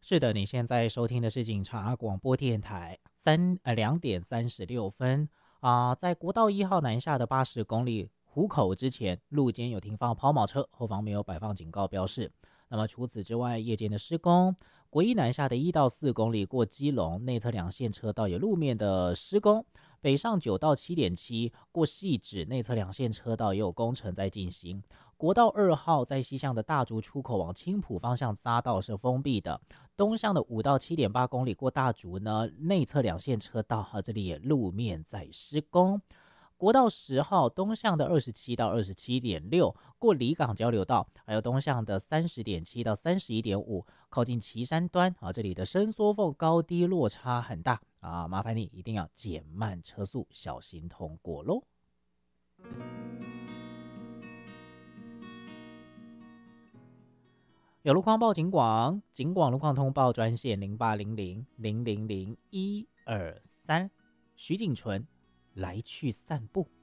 是的，你现在收听的是警察广播电台2点36分在国道1号南下的80公里湖口之前，路肩有停放抛锚车，后方没有摆放警告标示。那么除此之外，夜间的施工，国一南下的1到4公里过基隆内侧两线车道有路面的施工，北上9到7.7过汐止内侧两线车道也有工程在进行。国道2号在西向的大竹出口往青埔方向匝道是封闭的，东向的5到7.8公里过大竹呢，内侧两线车道这里也路面在施工。国道10号东向的27到27.6过离港交流道，还有东向的30.7到31.5靠近旗山端这里的伸缩缝高低落差很大麻烦你一定要减慢车速，小心通过咯。有路况报警广，警广路况通报专线0800000123，徐景纯来去散步。